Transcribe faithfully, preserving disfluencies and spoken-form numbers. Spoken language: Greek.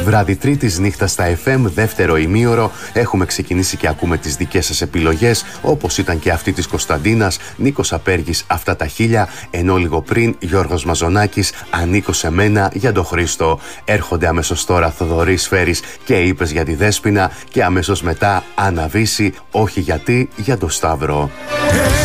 Βράδυ Τρίτης, νύχτα στα εφ εμ, δεύτερο ημίωρο. Έχουμε ξεκινήσει και ακούμε τις δικές σας επιλογές, όπως ήταν και αυτή της Κωνσταντίνας, Νίκος Απέργης, αυτά τα χίλια, ενώ λίγο πριν Γιώργος Μαζονάκης, ανήκω σε μένα, για τον Χρήστο. Έρχονται αμέσως τώρα Θοδωρής Φέρης και είπες για τη Δέσποινα, και αμέσως μετά Άννα Βύση, όχι γιατί, για τον Σταύρο.